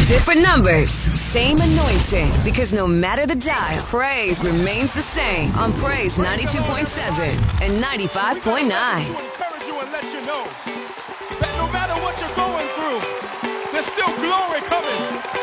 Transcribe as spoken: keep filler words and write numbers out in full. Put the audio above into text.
Different numbers, same anointing. Because no matter the dial, praise remains the same on Praise ninety-two point seven and ninety-five point nine. To encourage you and let you know that no matter what you're going through, there's still glory coming.